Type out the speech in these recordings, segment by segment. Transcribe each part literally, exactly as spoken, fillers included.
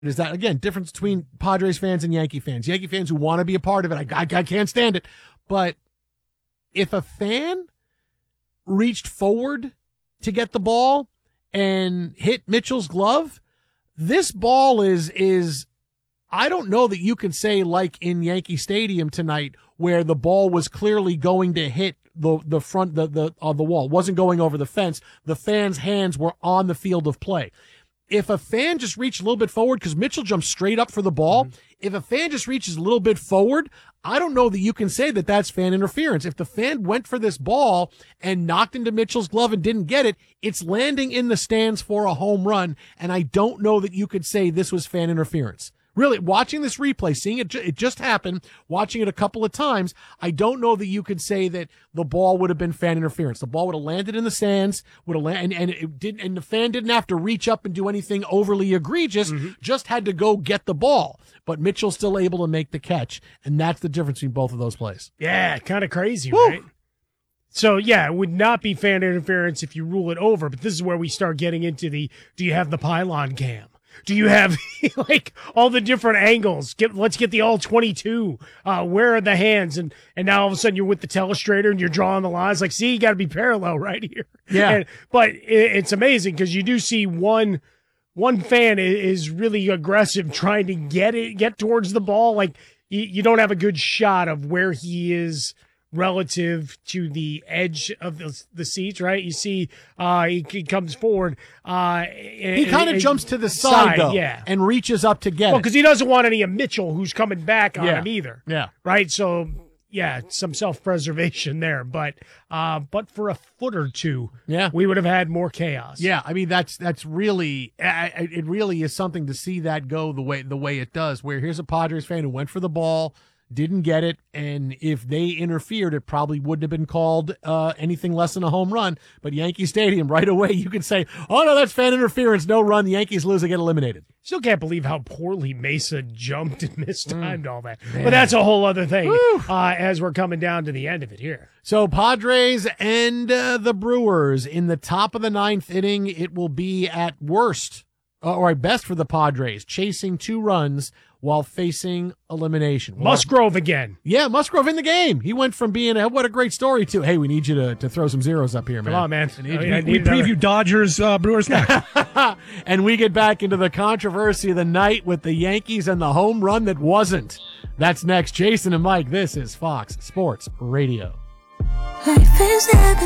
is that, again, difference between Padres fans and Yankee fans. Yankee fans who want to be a part of it, I, I, I can't stand it. But if a fan reached forward to get the ball and hit Mitchell's glove, this ball is is I don't know that you can say like in Yankee Stadium tonight where the ball was clearly going to hit the the front the the of the wall, wasn't going over the fence. The fans' hands were on the field of play. If a fan just reached a little bit forward, because Mitchell jumped straight up for the ball, mm-hmm. if a fan just reaches a little bit forward, I don't know that you can say that that's fan interference. If the fan went for this ball and knocked into Mitchell's glove and didn't get it, it's landing in the stands for a home run, and I don't know that you could say this was fan interference. Really, watching this replay, seeing it, it just happened, watching it a couple of times, I don't know that you could say that the ball would have been fan interference. The ball would have landed in the stands, would have landed, and, and it didn't, and the fan didn't have to reach up and do anything overly egregious, mm-hmm. just had to go get the ball. But Mitchell's still able to make the catch, and that's the difference between both of those plays. Yeah, kind of crazy, Woo! Right? So, yeah, it would not be fan interference if you rule it over, but this is where we start getting into the, do you have the pylon cam? Do you have, like, all the different angles? Get, let's get the all twenty-two. Uh, where are the hands? And and now all of a sudden you're with the telestrator and you're drawing the lines. Like, see, you got to be parallel right here. Yeah. And, but it, it's amazing because you do see one one fan is really aggressive trying to get it, get towards the ball. Like, you, you don't have a good shot of where he is relative to the edge of the, the seats, right? You see, uh, he, he comes forward. Uh, he kind of jumps to the side, side though, yeah. and reaches up to get well, it. because he doesn't want any of Mitchell who's coming back on yeah. him either. Yeah. Right? So, yeah, some self-preservation there. But uh, but for a foot or two, yeah. we would have had more chaos. Yeah, I mean, that's that's really, it really is something to see that go the way the way it does, where here's a Padres fan who went for the ball, didn't get it, and if they interfered, it probably wouldn't have been called uh, anything less than a home run. But Yankee Stadium, right away, you could say, oh, no, that's fan interference, no run, the Yankees lose, they get eliminated. Still can't believe how poorly Mesa jumped and mistimed mm. all that. Man. But that's a whole other thing uh, as we're coming down to the end of it here. So Padres and uh, the Brewers in the top of the ninth inning, it will be at worst, uh, or at best for the Padres, chasing two runs while facing elimination. Musgrove again. Yeah, Musgrove in the game. He went from being a, what a great story to, hey, we need you to, to throw some zeros up here, man. Come on, man. I need, oh, yeah, we preview Dodgers, uh, Brewers next. And we get back into the controversy of the night with the Yankees and the home run that wasn't. That's next. Jason and Mike, this is Fox Sports Radio. Life is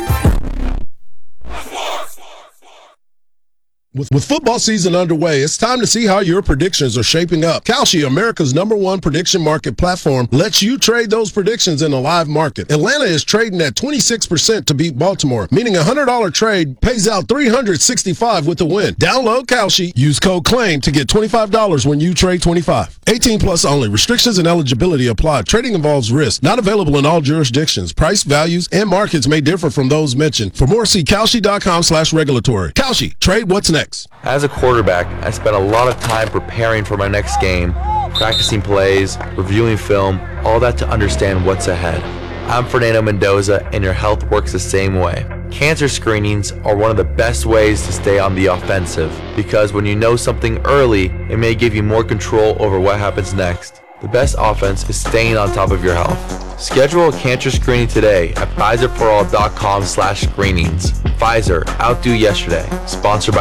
With, with football season underway, it's time to see how your predictions are shaping up. Kalshi, America's number one prediction market platform, lets you trade those predictions in a live market. Atlanta is trading at twenty-six percent to beat Baltimore, meaning a one hundred dollars trade pays out three hundred sixty-five dollars with the win. Download Kalshi, use code CLAIM to get twenty-five dollars when you trade twenty-five dollars. eighteen plus only. Restrictions and eligibility apply. Trading involves risk. Not available in all jurisdictions. Price, values, and markets may differ from those mentioned. For more, see Kalshi.com slash regulatory. Kalshi, trade what's next. As a quarterback, I spent a lot of time preparing for my next game, practicing plays, reviewing film, all that to understand what's ahead. I'm Fernando Mendoza, and your health works the same way. Cancer screenings are one of the best ways to stay on the offensive, because when you know something early, it may give you more control over what happens next. The best offense is staying on top of your health. Schedule a cancer screening today at Pfizer For All dot com slash screenings. Pfizer, outdo yesterday. Sponsored by...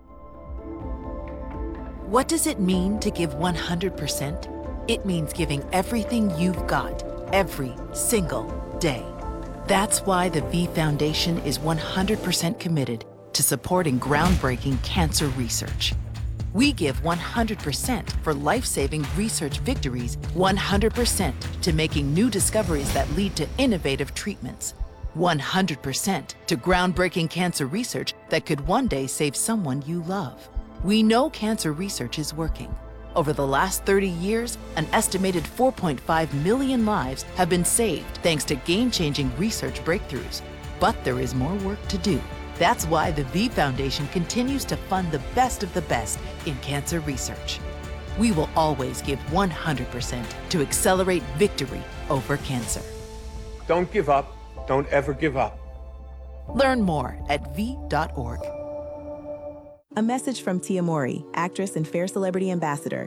What does it mean to give one hundred percent? It means giving everything you've got, every single day. That's why the V Foundation is one hundred percent committed to supporting groundbreaking cancer research. We give one hundred percent for life-saving research victories, one hundred percent to making new discoveries that lead to innovative treatments, one hundred percent to groundbreaking cancer research that could one day save someone you love. We know cancer research is working. Over the last thirty years, an estimated four point five million lives have been saved thanks to game-changing research breakthroughs. But there is more work to do. That's why the V Foundation continues to fund the best of the best in cancer research. We will always give one hundred percent to accelerate victory over cancer. Don't give up. Don't ever give up. Learn more at V dot org. A message from Tia Mori, actress and Fair Celebrity Ambassador,